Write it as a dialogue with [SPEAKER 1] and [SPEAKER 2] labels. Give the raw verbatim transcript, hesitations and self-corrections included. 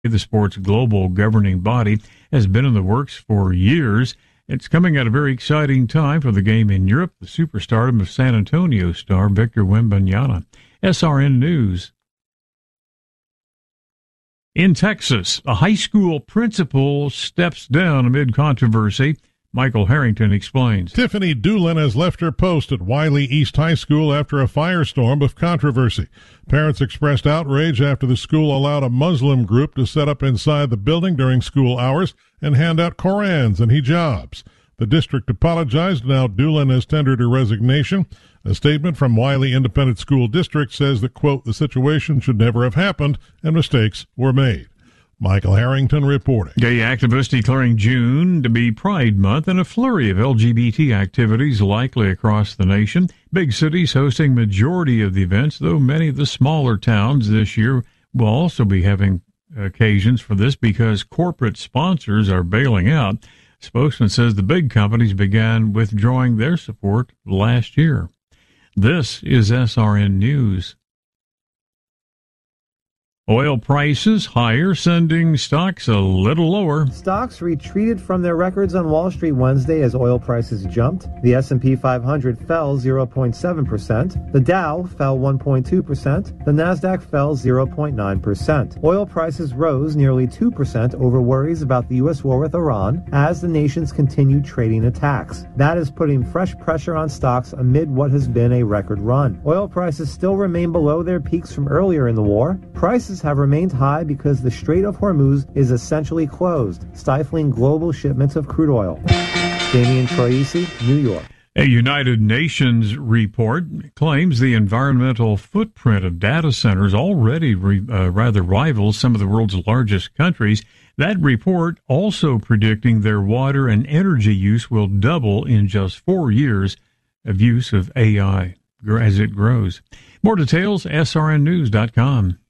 [SPEAKER 1] The sport's global governing body has been in the works for years. It's coming at a very exciting time for the game in Europe. The superstardom of San Antonio star Victor Wembanyama. S R N News. In Texas, a high school principal steps down amid controversy. Michael Harrington explains.
[SPEAKER 2] Tiffany Doolin has left her post at Wiley East High School after a firestorm of controversy. Parents expressed outrage after the school allowed a Muslim group to set up inside the building during school hours and hand out Korans and hijabs. The district apologized. Now Doolin has tendered her resignation. A statement from Wiley Independent School District says that, quote, the situation should never have happened and mistakes were made. Michael Harrington reporting.
[SPEAKER 1] Gay activists declaring June to be Pride Month and a flurry of L G B T activities likely across the nation. Big cities hosting majority of the events, though many of the smaller towns this year will also be having occasions for this because corporate sponsors are bailing out. Spokesman says the big companies began withdrawing their support last year. This is S R N News. Oil prices higher, sending stocks a little lower.
[SPEAKER 3] Stocks retreated from their records on Wall Street Wednesday as oil prices jumped. The S and P five hundred fell zero point seven percent. The Dow fell one point two percent. The Nasdaq fell zero point nine percent. Oil prices rose nearly two percent over worries about the U S war with Iran as the nations continued trading attacks. That is putting fresh pressure on stocks amid what has been a record run. Oil prices still remain below their peaks from earlier in the war. Prices have remained high because the Strait of Hormuz is essentially closed, stifling global shipments of crude oil. Damian Troisi, New York.
[SPEAKER 1] A United Nations report claims the environmental footprint of data centers already re, uh, rather rivals some of the world's largest countries. That report also predicting their water and energy use will double in just four years of use of A I as it grows. More details, S R N news dot com.